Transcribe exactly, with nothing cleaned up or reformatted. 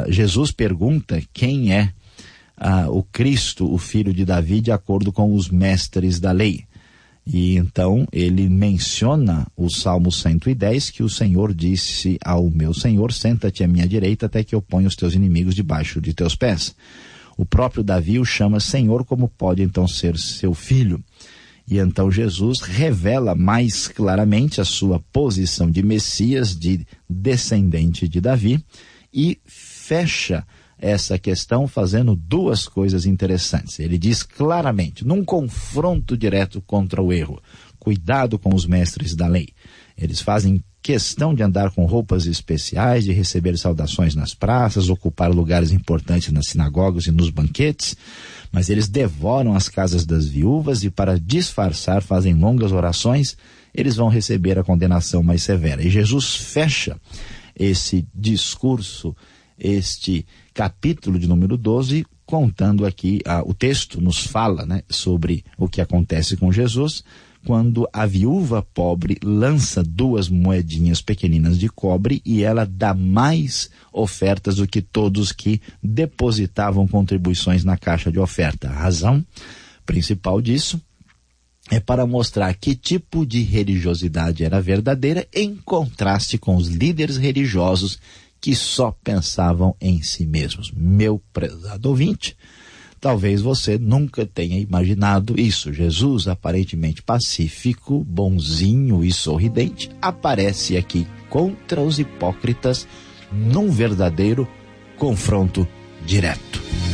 uh, Jesus pergunta quem é uh, o Cristo, o filho de Davi, de acordo com os mestres da lei. E então ele menciona o Salmo cento e dez, que o Senhor disse ao meu Senhor: senta-te à minha direita até que eu ponha os teus inimigos debaixo de teus pés. O próprio Davi o chama Senhor, como pode então ser seu filho? E então Jesus revela mais claramente a sua posição de Messias, de descendente de Davi, e fecha essa questão fazendo duas coisas interessantes. Ele diz claramente, num confronto direto contra o erro: cuidado com os mestres da lei. Eles fazem questão de andar com roupas especiais, de receber saudações nas praças, ocupar lugares importantes nas sinagogas e nos banquetes, mas eles devoram as casas das viúvas e, para disfarçar, fazem longas orações. Eles vão receber a condenação mais severa. E Jesus fecha esse discurso, este capítulo de número doze, contando aqui, ah, o texto nos fala, né, sobre o que acontece com Jesus, quando a viúva pobre lança duas moedinhas pequeninas de cobre e ela dá mais ofertas do que todos que depositavam contribuições na caixa de oferta. A razão principal disso é para mostrar que tipo de religiosidade era verdadeira, em contraste com os líderes religiosos que só pensavam em si mesmos. Meu prezado ouvinte, talvez você nunca tenha imaginado isso. Jesus, aparentemente pacífico, bonzinho e sorridente, aparece aqui contra os hipócritas num verdadeiro confronto direto.